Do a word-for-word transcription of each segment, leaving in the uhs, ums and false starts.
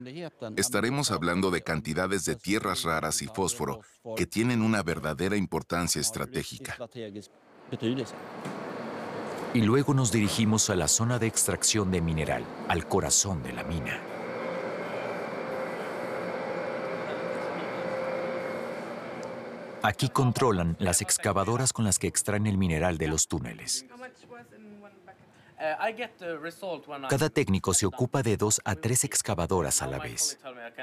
Estaremos hablando de cantidades de tierras raras y fósforo que tienen una verdadera importancia estratégica. Y luego nos dirigimos a la zona de extracción de mineral, al corazón de la mina. Aquí controlan las excavadoras con las que extraen el mineral de los túneles. Cada técnico se ocupa de dos a tres excavadoras a la vez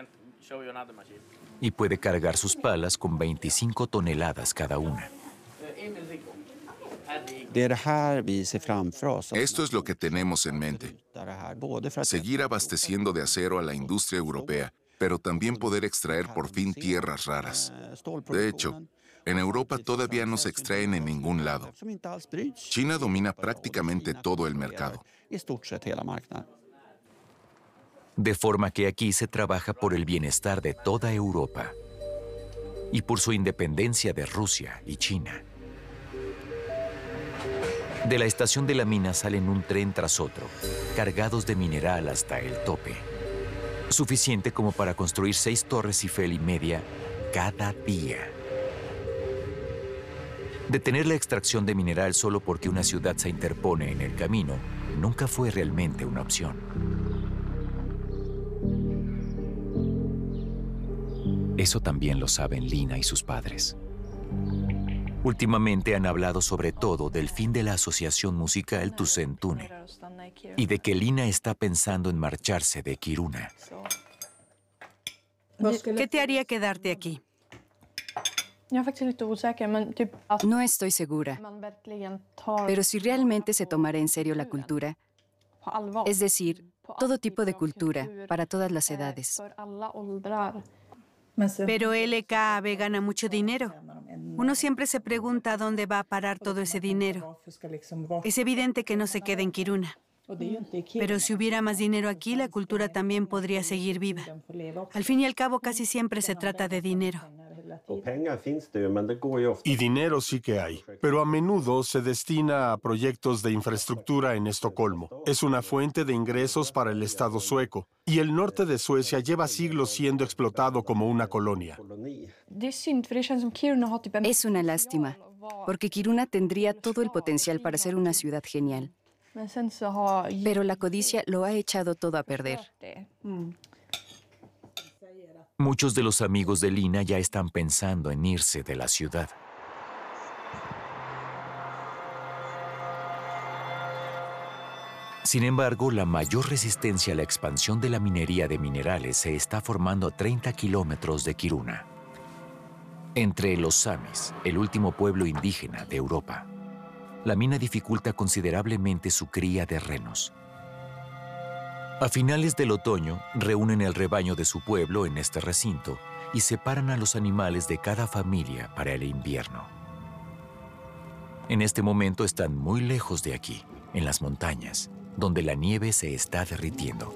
y puede cargar sus palas con veinticinco toneladas cada una. Esto es lo que tenemos en mente. Seguir abasteciendo de acero a la industria europea, pero también poder extraer por fin tierras raras. De hecho, en Europa todavía no se extraen en ningún lado. China domina prácticamente todo el mercado. De forma que aquí se trabaja por el bienestar de toda Europa y por su independencia de Rusia y China. De la estación de la mina salen un tren tras otro, cargados de mineral hasta el tope. Suficiente como para construir seis torres Eiffel y media cada día. Detener la extracción de mineral solo porque una ciudad se interpone en el camino nunca fue realmente una opción. Eso también lo saben Lina y sus padres. Últimamente han hablado sobre todo del fin de la asociación musical Tuzén-Tune y de que Lina está pensando en marcharse de Kiruna. ¿Qué te haría quedarte aquí? No estoy segura, pero si realmente se tomara en serio la cultura, es decir, todo tipo de cultura, para todas las edades. Pero L K A B gana mucho dinero. Uno siempre se pregunta a dónde va a parar todo ese dinero. Es evidente que no se queda en Kiruna. Pero si hubiera más dinero aquí, la cultura también podría seguir viva. Al fin y al cabo, casi siempre se trata de dinero. Y dinero sí que hay, pero a menudo se destina a proyectos de infraestructura en Estocolmo. Es una fuente de ingresos para el Estado sueco, y el norte de Suecia lleva siglos siendo explotado como una colonia. Es una lástima, porque Kiruna tendría todo el potencial para ser una ciudad genial. Pero la codicia lo ha echado todo a perder. Muchos de los amigos de Lina ya están pensando en irse de la ciudad. Sin embargo, la mayor resistencia a la expansión de la minería de minerales se está formando a treinta kilómetros de Kiruna, entre los samis, el último pueblo indígena de Europa. La mina dificulta considerablemente su cría de renos. A finales del otoño, reúnen el rebaño de su pueblo en este recinto y separan a los animales de cada familia para el invierno. En este momento están muy lejos de aquí, en las montañas, donde la nieve se está derritiendo.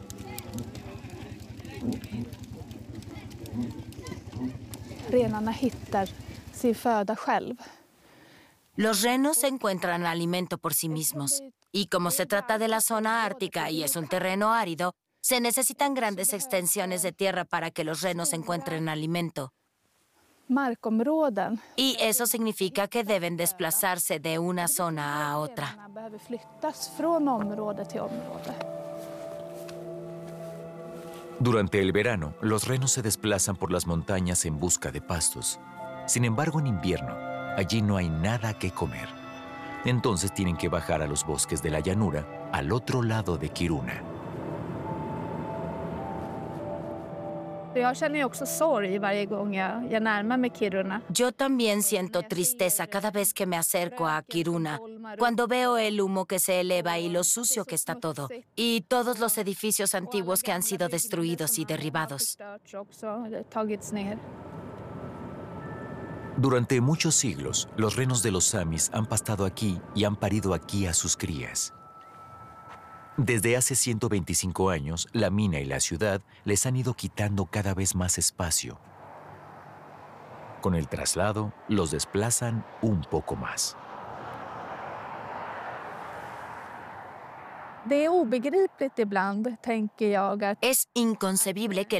Renarna hittar sin föda själv. Los renos encuentran alimento por sí mismos. Y como se trata de la zona ártica y es un terreno árido, se necesitan grandes extensiones de tierra para que los renos encuentren alimento. Markområden. Y eso significa que deben desplazarse de una zona a otra. Behöver flyttas från område till område. Durante el verano, los renos se desplazan por las montañas en busca de pastos. Sin embargo, en invierno, allí no hay nada que comer. Entonces tienen que bajar a los bosques de la llanura, al otro lado de Kiruna. Jag känner ju också sorg varje gång jag, jag närmar mig Kiruna. Yo también siento tristeza cada vez que me acerco a Kiruna, cuando veo el humo que se eleva y lo sucio que está todo, y todos los edificios antiguos que han sido destruidos y derribados. Durante muchos siglos, los renos de los samis han pastado aquí y han parido aquí a sus crías. Desde hace ciento veinticinco años, la mina y la ciudad les han ido quitando cada vez más espacio. Con el traslado, los desplazan un poco más. Det är obegripligt ibland, tänker jag. Es inconcebible que